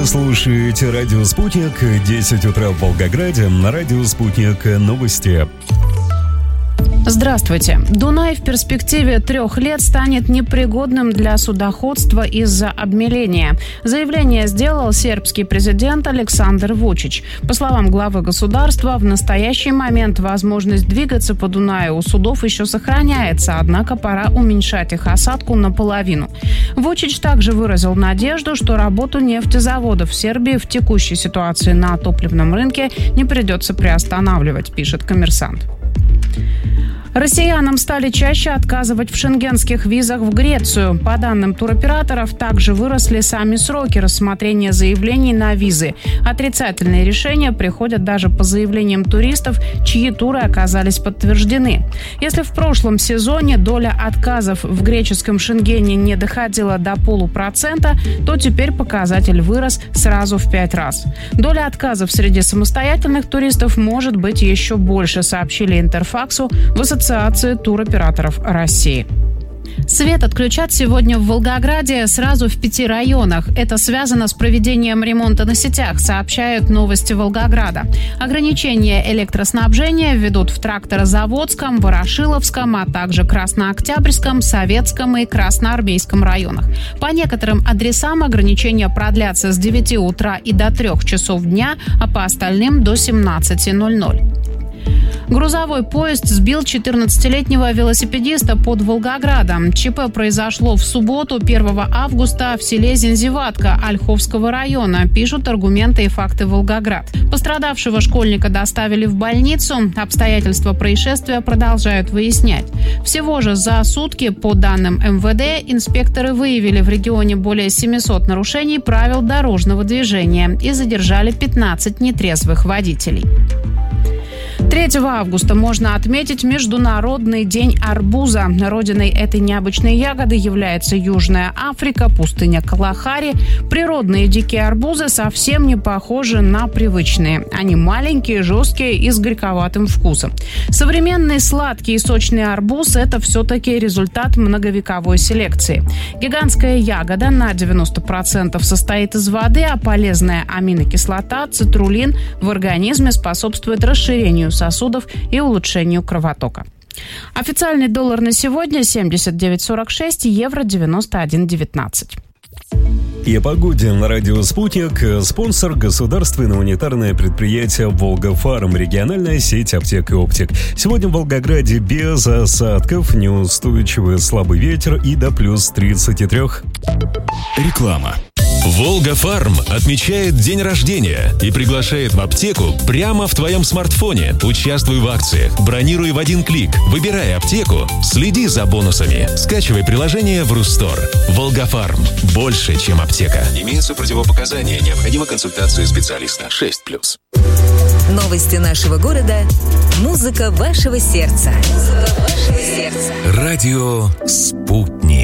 слушаете «Радио Спутник», 10 утра в Волгограде, на «Радио Спутник» новости. Здравствуйте. Дунай в перспективе 3 лет станет непригодным для судоходства из-за обмеления. Заявление сделал сербский президент Александр Вучич. По словам главы государства, в настоящий момент возможность двигаться по Дунаю у судов еще сохраняется, однако пора уменьшать их осадку наполовину. Вучич также выразил надежду, что работу нефтезаводов в Сербии в текущей ситуации на топливном рынке не придется приостанавливать, пишет «Коммерсант». Россиянам стали чаще отказывать в шенгенских визах в Грецию. По данным туроператоров, также выросли сами сроки рассмотрения заявлений на визы. Отрицательные решения приходят даже по заявлениям туристов, чьи туры оказались подтверждены. Если в прошлом сезоне доля отказов в греческом Шенгене не доходила до 0,5%, то теперь показатель вырос сразу в 5 раз. Доля отказов среди самостоятельных туристов может быть еще больше, сообщили Интерфаксу в Ассоциации туроператоров России. Свет отключат сегодня в Волгограде сразу в 5 районах. Это связано с проведением ремонта на сетях, сообщают «Новости Волгограда». Ограничения электроснабжения введут в Тракторозаводском, Ворошиловском, а также Краснооктябрьском, Советском и Красноармейском районах. По некоторым адресам ограничения продлятся с 9 утра и до 3 часов дня, а по остальным до 17:00. Грузовой поезд сбил 14-летнего велосипедиста под Волгоградом. ЧП произошло в субботу, 1 августа, в селе Зензиватка Ольховского района, пишут «Аргументы и факты Волгоград». Пострадавшего школьника доставили в больницу. Обстоятельства происшествия продолжают выяснять. Всего же за сутки, по данным МВД, инспекторы выявили в регионе более 700 нарушений правил дорожного движения и задержали 15 нетрезвых водителей. 3 августа можно отметить Международный день арбуза. Родиной этой необычной ягоды является Южная Африка, пустыня Калахари. Природные дикие арбузы совсем не похожи на привычные. Они маленькие, жесткие и с горьковатым вкусом. Современный сладкий и сочный арбуз – это все-таки результат многовековой селекции. Гигантская ягода на 90% состоит из воды, а полезная аминокислота цитрулин в организме способствует расширению сосудов и улучшению кровотока. Официальный доллар на сегодня 79,46, евро 91,19. И о погоде на «Радио Спутник». Спонсор – государственное унитарное предприятие «Волгафарм», региональная сеть аптек и оптик. Сегодня в Волгограде без осадков, неустойчивый слабый ветер и до плюс 33. Реклама. «Волгафарм» отмечает день рождения и приглашает в аптеку прямо в твоем смартфоне. Участвуй в акциях, бронируй в один клик, выбирай аптеку, следи за бонусами. Скачивай приложение в Рустор. «Волгафарм» – больше, чем аптека. Имеются противопоказания, необходима консультация специалиста. 6+. Новости нашего города. Музыка вашего сердца. Радио «Спутник».